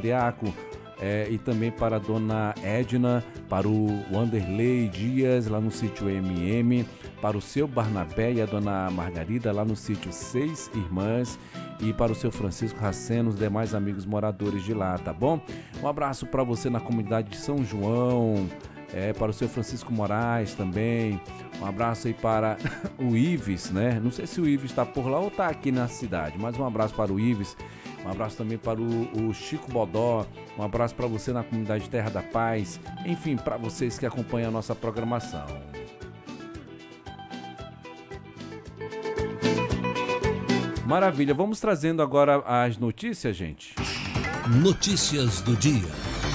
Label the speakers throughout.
Speaker 1: Celiaco, e também para a dona Edna, para o Wanderlei Dias, lá no sítio MM, para o seu Barnabé e a dona Margarida, lá no sítio Seis Irmãs, e para o seu Francisco Raceno, os demais amigos moradores de lá, tá bom? Um abraço para você na comunidade de São João, para o seu Francisco Moraes também. Um abraço aí para o Ives, né? Não sei se o Ives está por lá ou está aqui na cidade, mas um abraço para o Ives. Um abraço também para o Chico Bodó. Um abraço para você na comunidade Terra da Paz. Enfim, para vocês que acompanham a nossa programação. Maravilha, vamos trazendo agora as notícias, gente.
Speaker 2: Notícias do dia.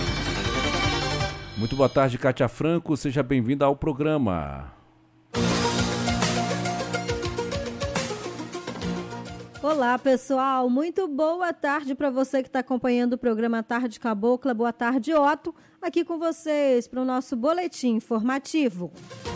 Speaker 1: Muito boa tarde, Kátia Franco. Seja bem-vinda ao programa.
Speaker 3: Olá, pessoal. Muito boa tarde para você que está acompanhando o programa Tarde Cabocla. Boa tarde, Otto. Aqui com vocês para o nosso boletim informativo.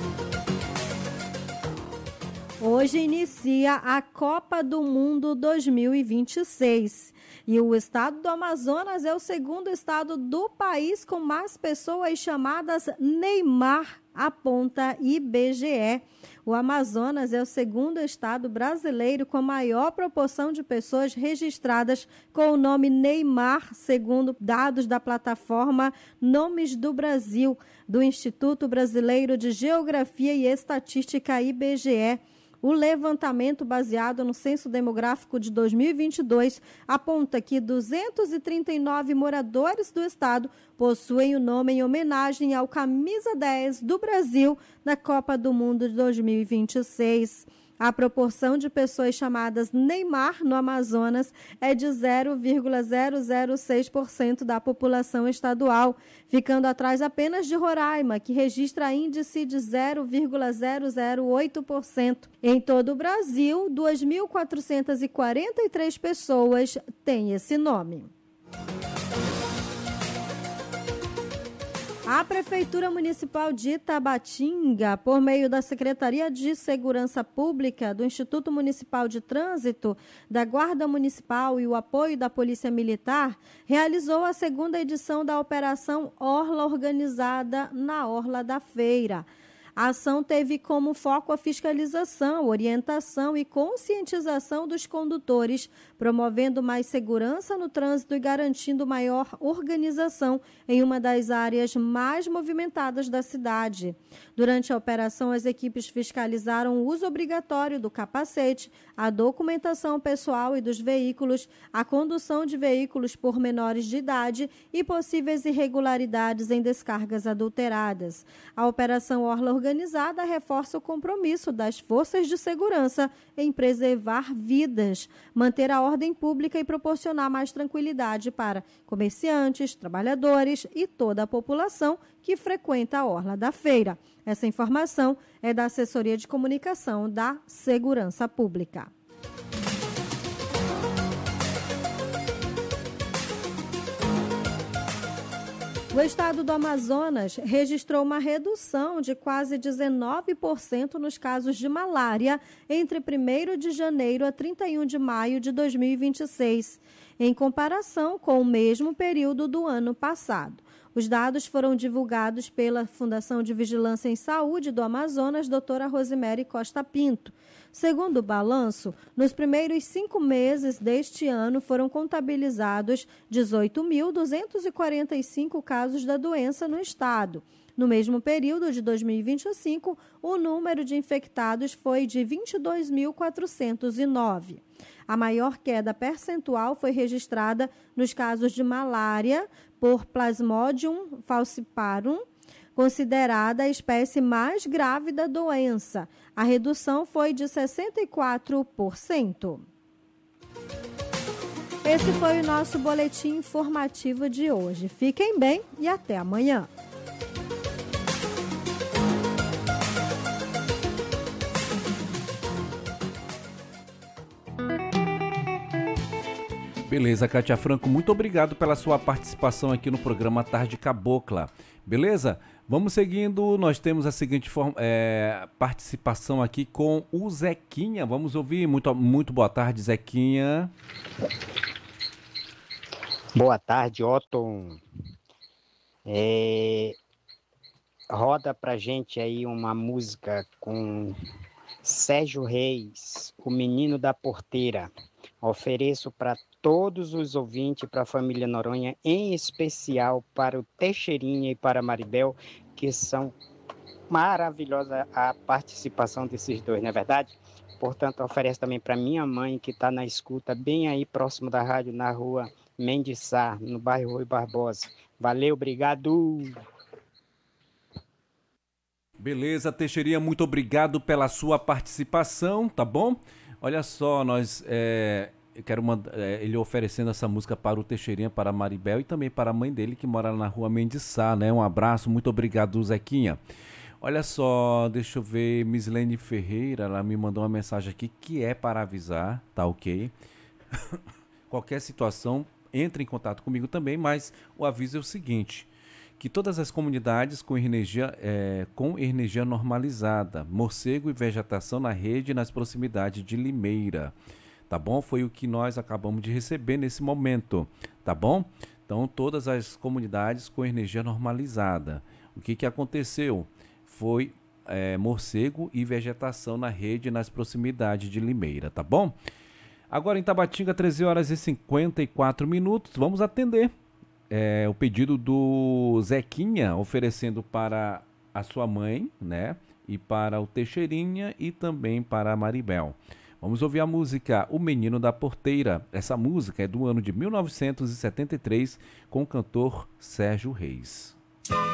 Speaker 3: Hoje inicia a Copa do Mundo 2026 e o estado do Amazonas é o segundo estado do país com mais pessoas chamadas Neymar, aponta IBGE. O Amazonas é o segundo estado brasileiro com a maior proporção de pessoas registradas com o nome Neymar, segundo dados da plataforma Nomes do Brasil, do Instituto Brasileiro de Geografia e Estatística IBGE. O levantamento baseado no Censo Demográfico de 2022 aponta que 239 moradores do estado possuem o nome em homenagem ao camisa 10 do Brasil na Copa do Mundo de 2026. A proporção de pessoas chamadas Neymar no Amazonas é de 0,006% da população estadual, ficando atrás apenas de Roraima, que registra índice de 0,008%. Em todo o Brasil, 2.443 pessoas têm esse nome. A Prefeitura Municipal de Itabatinga, por meio da Secretaria de Segurança Pública, do Instituto Municipal de Trânsito, da Guarda Municipal e o apoio da Polícia Militar, realizou a segunda edição da Operação Orla Organizada na Orla da Feira. A ação teve como foco a fiscalização, orientação e conscientização dos condutores, promovendo mais segurança no trânsito e garantindo maior organização em uma das áreas mais movimentadas da cidade. Durante a operação, as equipes fiscalizaram o uso obrigatório do capacete, a documentação pessoal e dos veículos, a condução de veículos por menores de idade e possíveis irregularidades em descargas adulteradas. A Operação Orla Organizada reforça o compromisso das forças de segurança em preservar vidas, manter a ordem pública e proporcionar mais tranquilidade para comerciantes, trabalhadores e toda a população que frequenta a Orla da Feira. Essa informação é da Assessoria de Comunicação da Segurança Pública. O estado do Amazonas registrou uma redução de quase 19% nos casos de malária entre 1º de janeiro a 31 de maio de 2026, em comparação com o mesmo período do ano passado. Os dados foram divulgados pela Fundação de Vigilância em Saúde do Amazonas, doutora Rosemary Costa Pinto. Segundo o balanço, nos primeiros 5 meses deste ano foram contabilizados 18.245 casos da doença no estado. No mesmo período de 2025, o número de infectados foi de 22.409. A maior queda percentual foi registrada nos casos de malária por Plasmodium falciparum, considerada a espécie mais grave da doença. A redução foi de 64%. Esse foi o nosso boletim informativo de hoje. Fiquem bem e até amanhã.
Speaker 1: Beleza, Kátia Franco, muito obrigado pela sua participação aqui no programa Tarde Cabocla. Beleza? Vamos seguindo, nós temos a seguinte participação aqui com o Zequinha. Vamos ouvir, muito boa tarde, Zequinha.
Speaker 4: Boa tarde, Otton. Roda pra gente aí uma música com Sérgio Reis, O Menino da Porteira. Ofereço para todos os ouvintes, para a família Noronha, em especial para o Teixeirinha e para a Maribel, que são maravilhosa a participação desses dois, não é verdade? Portanto, oferece também para minha mãe, que está na escuta, bem aí próximo da rádio, na rua Mendes Sá, no bairro Rui Barbosa. Valeu, obrigado!
Speaker 1: Beleza, Teixeirinha, muito obrigado pela sua participação, tá bom? Olha só, eu quero ele oferecendo essa música para o Teixeirinha, para a Maribel e também para a mãe dele que mora na rua Mendes Sá, né? Um abraço, muito obrigado, Zequinha. Olha só, deixa eu ver, Mislene Ferreira, ela me mandou uma mensagem aqui que é para avisar, tá ok? Qualquer situação, entre em contato comigo também, mas o aviso é o seguinte, que todas as comunidades com energia normalizada, morcego e vegetação na rede nas proximidades de Limeira, tá bom? Foi o que nós acabamos de receber nesse momento, tá bom? Então, todas as comunidades com energia normalizada. O que aconteceu? Foi morcego e vegetação na rede nas proximidades de Limeira, tá bom? Agora em Tabatinga, 13 horas e 54 minutos, vamos atender o pedido do Zequinha, oferecendo para a sua mãe, né? E para o Teixeirinha e também para a Maribel. Vamos ouvir a música O Menino da Porteira. Essa música é do ano de 1973 com o cantor Sérgio Reis.